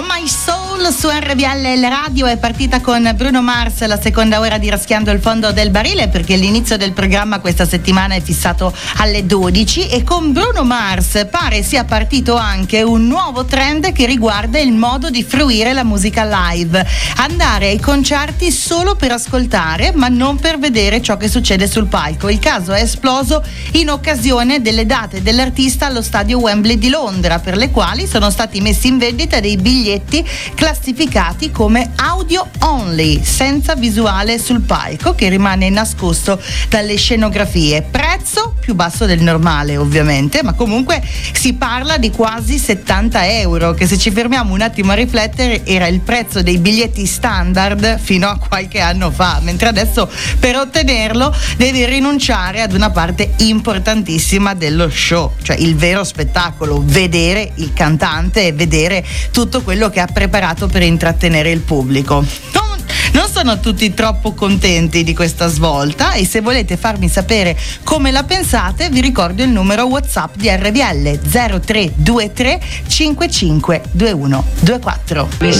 Oh My Soul su RBL Radio è partita con Bruno Mars, la seconda ora di Raschiando il fondo del barile, perché l'inizio del programma questa settimana è fissato alle 12 e con Bruno Mars pare sia partito anche un nuovo trend che riguarda il modo di fruire la musica live, andare ai concerti solo per ascoltare ma non per vedere ciò che succede sul palco. Il caso è esploso in occasione delle date dell'artista allo stadio Wembley di Londra, per le quali sono stati messi in vendita dei biglietti classificati come audio only, senza visuale sul palco, che rimane nascosto dalle scenografie. Prezzo più basso del normale ovviamente, ma comunque si parla di quasi 70 euro, che se ci fermiamo un attimo a riflettere era il prezzo dei biglietti standard fino a qualche anno fa, mentre adesso per ottenerlo devi rinunciare ad una parte importantissima dello show, cioè il vero spettacolo, vedere il cantante e vedere tutto quello che ha preparato per intrattenere il pubblico. Non sono tutti troppo contenti di questa svolta e se volete farmi sapere come la pensate vi ricordo il numero WhatsApp di RBL 0323 55 21 24.